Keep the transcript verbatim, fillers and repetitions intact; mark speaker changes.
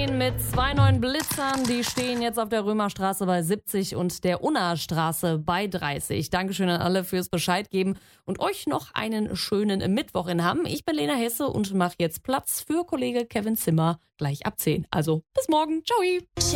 Speaker 1: zehn mit zwei neuen Blitzern. Die stehen jetzt auf der Römerstraße bei siebzig und der Unna-Straße bei dreißig. Dankeschön an alle fürs Bescheid geben und euch noch einen schönen Mittwoch in Hamm. Ich bin Lena Hesse und mache jetzt Platz für Kollege Kevin Zimmer gleich ab zehn. Also bis morgen. Ciao.